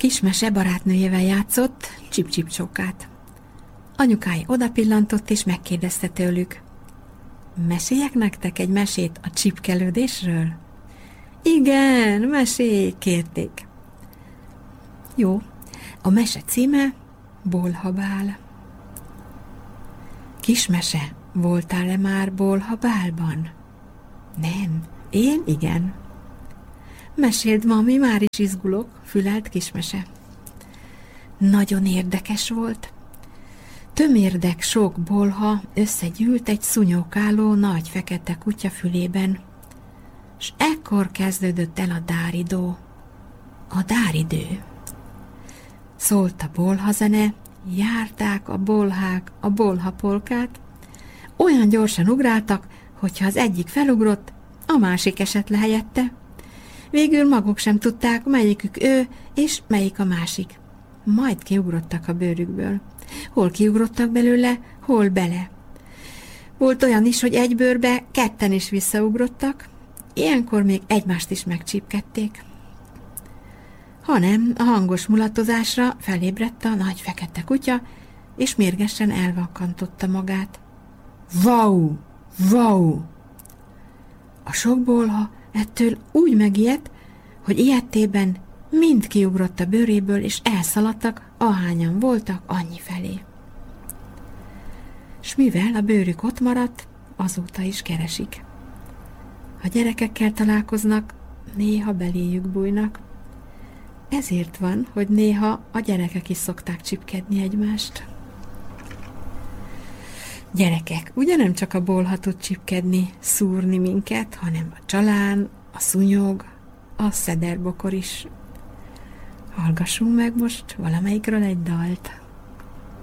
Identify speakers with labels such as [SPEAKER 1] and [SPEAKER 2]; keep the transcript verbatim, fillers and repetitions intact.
[SPEAKER 1] kis mese barátnőjével játszott Csip-Csip-csókát. Anyukája odapillantott és megkérdezte tőlük: meséljek nektek egy mesét a csipkelődésről? Igen, mesélj, kérték. Jó, a mese címe Bolhabál. Kis mese, voltál-e már Bolhabálban? Nem, én igen. Meséld, mami, már is izgulok, fülelt kismese. Nagyon érdekes volt. Tömérdek sok bolha összegyűlt egy szúnyókáló nagy fekete kutya fülében, s ekkor kezdődött el a dáridó, a dáridő. Szólt a bolhazene, járták a bolhák a bolhapolkát, olyan gyorsan ugráltak, hogyha az egyik felugrott, a másik esett le helyette. Végül maguk sem tudták, melyikük ő, és melyik a másik. Majd kiugrottak a bőrükből. Hol kiugrottak belőle, hol bele. Volt olyan is, hogy egy bőrbe ketten is visszaugrottak, ilyenkor még egymást is megcsípkedték. Hanem a hangos mulatozásra felébredt a nagy fekete kutya, és mérgesen elvakkantotta magát. Vau! Vau! A sok bolha ettől úgy megijedt, hogy ilyettében mind kiugrott a bőréből, és elszaladtak, ahányan voltak, annyi felé. S mivel a bőrük ott maradt, azóta is keresik. Ha gyerekekkel találkoznak, néha beléjük bújnak. Ezért van, hogy néha a gyerekek is szokták csipkedni egymást. Gyerekek, ugye nem csak a bolha tud csipkedni, szúrni minket, hanem a csalán, a szúnyog, a szederbokor is. Hallgassunk meg most valamelyikről egy dalt.